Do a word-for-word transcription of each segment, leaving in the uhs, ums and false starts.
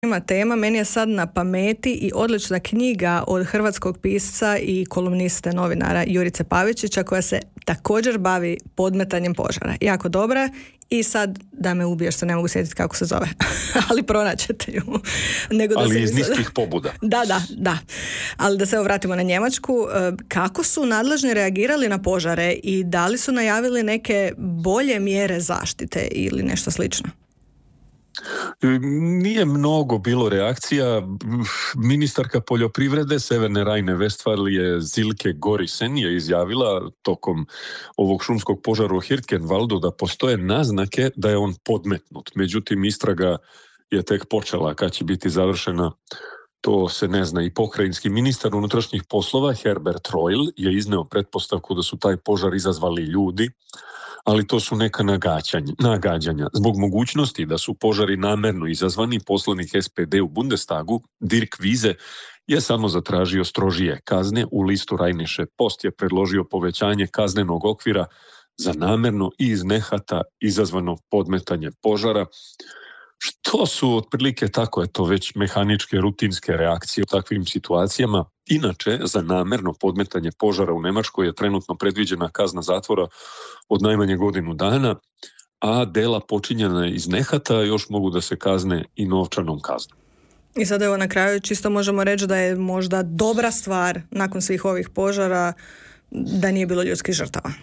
Ima tema, meni je sad na pameti i odlična knjiga od hrvatskog pisca i kolumniste novinara Jurice Pavičića koja se također bavi podmetanjem požara. Jako dobra i sad da me ubiješ se ne mogu sjetiti kako se zove, ali pronaćete ju. Nego da ali se... iz niskih pobuda. Da, da, da. Ali da se vratimo na Njemačku. Kako su nadležni reagirali na požare i da li su najavili neke bolje mjere zaštite ili nešto slično? Nije mnogo bilo reakcija. Ministarka poljoprivrede Severne Rajne-Vestfalije Silke Gorisen je izjavila tokom ovog šumskog požara u Hirtgenwaldu da postoje naznake da je on podmetnut. Međutim, istraga je tek počela. Kad će biti završena, to se ne zna. I pokrajinski ministar unutrašnjih poslova Herbert Reul je izneo pretpostavku da su taj požar izazvali ljudi, ali to su neka nagađanja. Zbog mogućnosti da su požari namerno izazvani, poslanik S P D u Bundestagu, Dirk Wiese, je samo zatražio strožije kazne. U listu Rheinische Post je predložio povećanje kaznenog okvira za namerno i iz nehata izazvano podmetanje požara, što su otprilike, tako je to već, mehaničke, rutinske reakcije u takvim situacijama. Inače, za namerno podmetanje požara u Njemačkoj je trenutno predviđena kazna zatvora od najmanje godinu dana, a dela počinjena iz nehata još mogu da se kazne i novčanom kaznom. I sad evo na kraju čisto možemo reći da je možda dobra stvar nakon svih ovih požara da nije bilo ljudskih žrtava.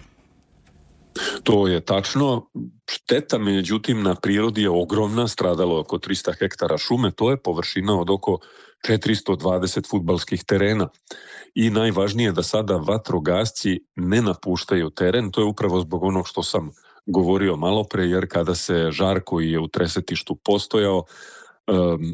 To je tačno. Šteta, međutim, na prirodi je ogromna, stradalo oko tristo hektara šume, to je površina od oko četiristo dvadeset fudbalskih terena. I najvažnije je da sada vatrogasci ne napuštaju teren, to je upravo zbog onog što sam govorio malo pre, jer kada se žar koji je u tresetištu postojao um,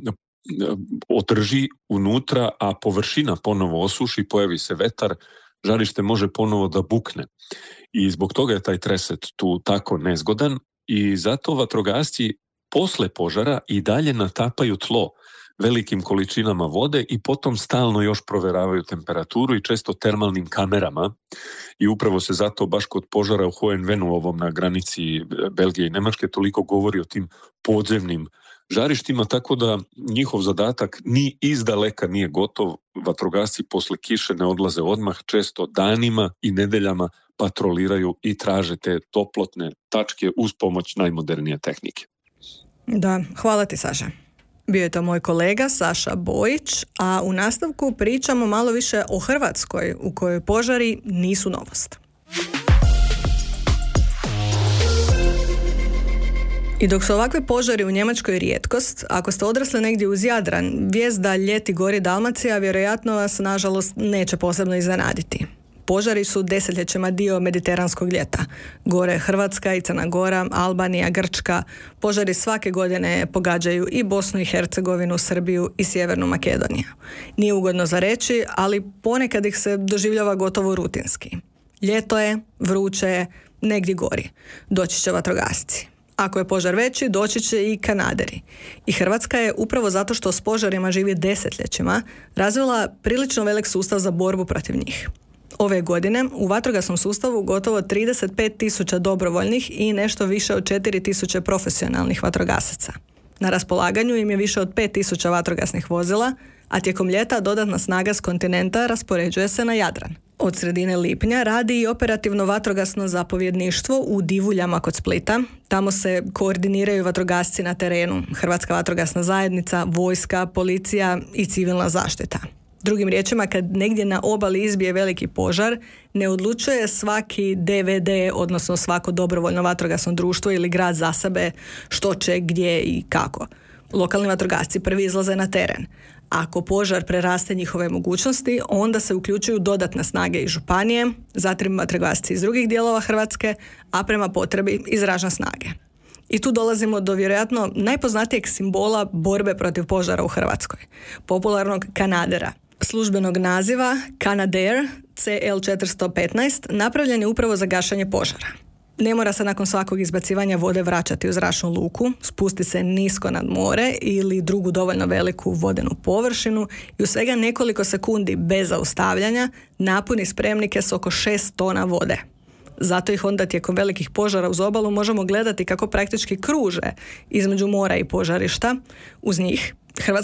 održi unutra, a površina ponovo osuši, pojavi se vetar, žarište može ponovo da bukne. I zbog toga je taj treset tu tako nezgodan i zato vatrogasci posle požara i dalje natapaju tlo velikim količinama vode i potom stalno još proveravaju temperaturu i često termalnim kamerama. I upravo se zato baš kod požara u Hohenwenu, ovom na granici Belgije i Nemačke, toliko govori o tim podzemnim žarištima, tako da njihov zadatak ni izdaleka nije gotov. Vatrogasci posle kiše ne odlaze odmah, često danima i nedeljama patroliraju i traže te toplotne tačke uz pomoć najmodernije tehnike. Da, hvala ti, Saša. Bio je to moj kolega Saša Bojić, a u nastavku pričamo malo više o Hrvatskoj, u kojoj požari nisu novost. I dok su ovakve požari u Njemačkoj rijetkost, ako ste odrasli negdje uz Jadran, vijest da ljeti gori Dalmacija vjerojatno vas nažalost neće posebno iznenaditi. Požari su desetljećima dio mediteranskog ljeta. Gore Hrvatska i Crna Gora, Albanija, Grčka. Požari svake godine pogađaju i Bosnu i Hercegovinu, Srbiju i Sjevernu Makedoniju. Nije ugodno za reći, ali ponekad ih se doživljava gotovo rutinski. Ljeto je, vruće je, negdje gori. Doći će vatrogasci. Ako je požar veći, doći će i Kanaderi. I Hrvatska je, upravo zato što s požarima živi desetljećima, razvila prilično velik sustav za borbu protiv njih. Ove godine u vatrogasnom sustavu gotovo trideset pet tisuća dobrovoljnih i nešto više od četiri tisuće profesionalnih vatrogasaca. Na raspolaganju im je više od pet tisuća vatrogasnih vozila, a tijekom ljeta dodatna snaga s kontinenta raspoređuje se na Jadran. Od sredine lipnja radi i operativno vatrogasno zapovjedništvo u Divuljama kod Splita. Tamo se koordiniraju vatrogasci na terenu, Hrvatska vatrogasna zajednica, vojska, policija i civilna zaštita. Drugim riječima, kad negdje na obali izbije veliki požar, ne odlučuje svaki D V D, odnosno svako dobrovoljno vatrogasno društvo ili grad za sebe što će, gdje i kako. Lokalni vatrogasci prvi izlaze na teren. Ako požar preraste njihove mogućnosti, onda se uključuju dodatne snage iz županije, zatim vatrogasci iz drugih dijelova Hrvatske, a prema potrebi i zračne snage. I tu dolazimo do vjerojatno najpoznatijeg simbola borbe protiv požara u Hrvatskoj, popularnog Kanadera. Službenog naziva Canadair C L četiristo petnaest napravljen je upravo za gašenje požara. Ne mora se nakon svakog izbacivanja vode vraćati u zračnu luku, spusti se nisko nad more ili drugu dovoljno veliku vodenu površinu i u svega nekoliko sekundi bez zaustavljanja napuni spremnike s oko šest tona vode. Zato ih onda tijekom velikih požara uz obalu možemo gledati kako praktički kruže između mora i požarišta uz njih Hrvatska